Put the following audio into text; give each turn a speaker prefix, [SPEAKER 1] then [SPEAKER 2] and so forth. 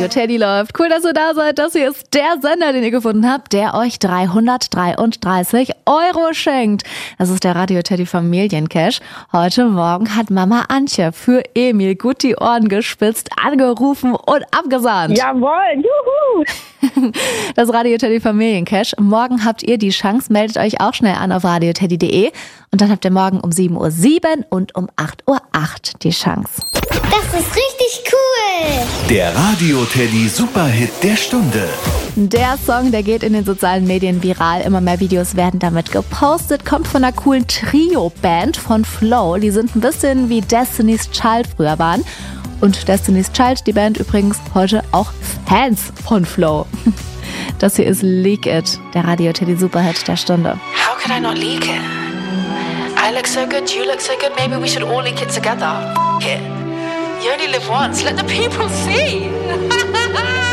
[SPEAKER 1] Radio Teddy läuft. Cool, dass ihr da seid. Das hier ist der Sender, den ihr gefunden habt, der euch 333 € schenkt. Das ist der Radio Teddy Familiencash. Heute Morgen hat Mama Antje für Emil gut die Ohren gespitzt, angerufen und abgesahnt.
[SPEAKER 2] Jawohl, juhu!
[SPEAKER 1] Das Radio Teddy Familiencash. Morgen habt ihr die Chance. Meldet euch auch schnell an auf radioteddy.de. Und dann habt ihr morgen um 7:07 Uhr und um 8:08 Uhr die Chance.
[SPEAKER 3] Das ist richtig cool.
[SPEAKER 4] Der Radio Teddy Superhit der Stunde.
[SPEAKER 1] Der Song, der geht in den sozialen Medien viral. Immer mehr Videos werden damit gepostet. Kommt von einer coolen Trio-Band von Flow. Die sind ein bisschen wie Destiny's Child früher waren. Und Destiny's Child, die Band übrigens, heute auch Fans von Flow. Das hier ist Leak It, der Radio Teddy Superhit der Stunde.
[SPEAKER 5] How could I not leak it? I look so good, you look so good, maybe we should all leak it together. F*** it. You only live once, let the people see.